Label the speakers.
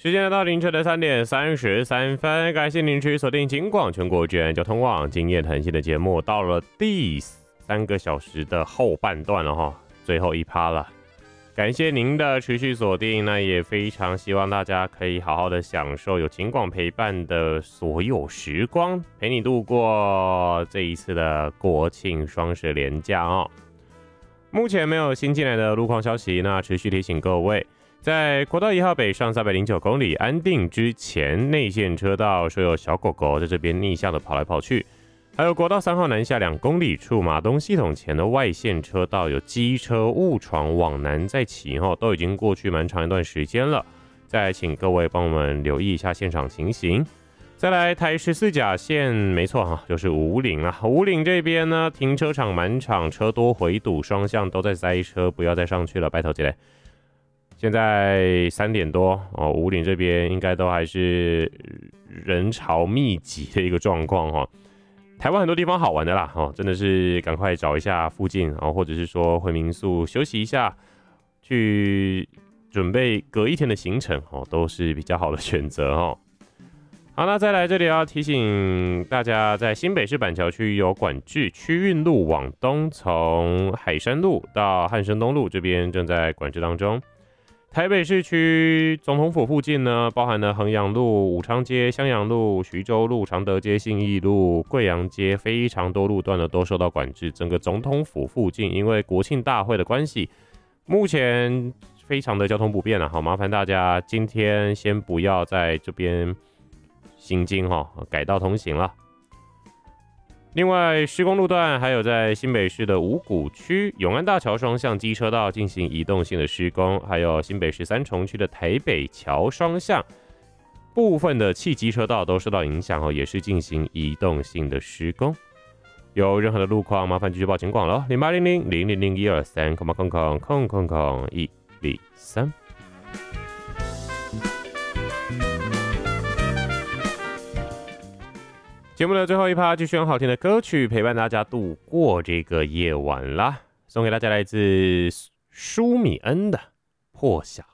Speaker 1: 时间来到凌晨的3:33，感谢您持续锁定警广全国治安交通网今夜谈心的节目，到了第3个小时的后半段了哈，最后一趴了。感谢您的持续锁定，那也非常希望大家可以好好的享受有警广陪伴的所有时光，陪你度过这一次的国庆双十连假哦。目前没有新进来的路况消息，那持续提醒各位。在国道1号北上309公里安定之前，内线车道说有小狗狗在这边逆向的跑来跑去，还有国道3号南下2公里处马东系统前的外线车道有机车误闯往南再起都已经过去蛮长一段时间了，再请各位帮我们留意一下现场情形。再来台14甲线，没错哈，就是武岭啊。武岭这边呢，停车场满场，车多回堵，双向都在塞车，不要再上去了，拜托这类。现在3点多哦，武岭这边应该都还是人潮密集的一个状况哈。台湾很多地方好玩的啦哦，真的是赶快找一下附近哦，或者是说回民宿休息一下，去准备隔一天的行程哦，都是比较好的选择哦。好，那再来这里要提醒大家，在新北市板桥区有管制，区运路往东，从海山路到汉生东路这边正在管制当中。台北市区总统府附近呢，包含了衡阳路、武昌街、襄阳路、徐州路、常德街、信义路、贵阳街，非常多路段呢都受到管制。整个总统府附近，因为国庆大会的关系，目前非常的交通不便了。好，麻烦大家今天先不要在这边行经改道通行了。另外，施工路段还有在新北市的五股区永安大桥双向机车道进行移动性的施工，还有新北市三重区的台北桥双向部分的汽机车道都受到影响也是进行移动性的施工。有任何的路况，麻烦继续报警广了，0800-000-123，000-123。节目的最后一趴，继续用好听的歌曲陪伴大家度过这个夜晚啦。送给大家来自舒米恩的《破晓》。